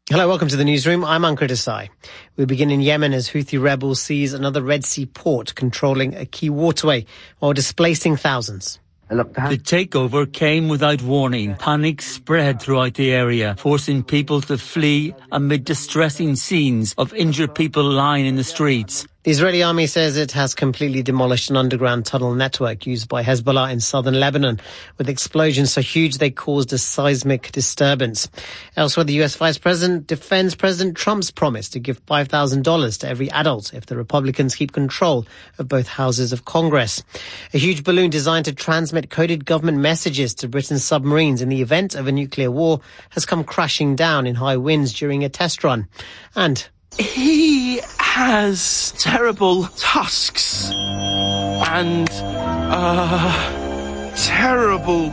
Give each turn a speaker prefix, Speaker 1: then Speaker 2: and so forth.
Speaker 1: Hello, welcome to the newsroom. I'm Ankur Desai. We begin in Yemen as Houthi rebels seize another Red Sea port, controlling a key waterway while displacing thousands.
Speaker 2: The takeover came without warning. Panic spread throughout the area, forcing people to flee amid distressing scenes of injured people lying in the streets.
Speaker 1: The Israeli army says it has completely demolished an underground tunnel network used by Hezbollah in southern Lebanon, with explosions so huge they caused a seismic disturbance. Elsewhere, the US Vice President defends President Trump's promise to give $5,000 to every adult if the Republicans keep control of both houses of Congress. A huge balloon designed to transmit coded government messages to Britain's submarines in the event of a nuclear war has come crashing down in high winds during a test run. And
Speaker 3: he has terrible tusks and terrible